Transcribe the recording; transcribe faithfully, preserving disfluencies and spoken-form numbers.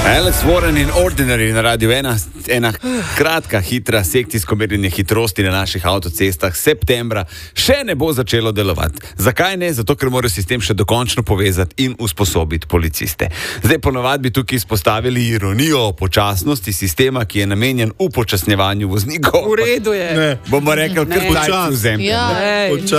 Alex Warren in Ordinary na Radio ena, ena kratka, hitra sekcijsko merjenje hitrosti na naših avtocestah septembra še ne bo začelo delovati. Zakaj ne? Zato, ker morajo sistem še dokončno povezati in usposobiti policiste. Zdaj ponovadi bi tukaj izpostavili ironijo o počasnosti sistema, ki je namenjen upočasnjevanju voznikov. V redu je. Ne. Bomo rekli, kar Počas. vzem. Ja.